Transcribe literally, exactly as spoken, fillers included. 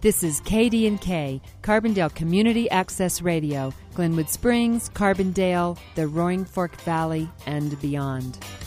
This is K D and K, Carbondale Community Access Radio, Glenwood Springs, Carbondale, the Roaring Fork Valley, and beyond.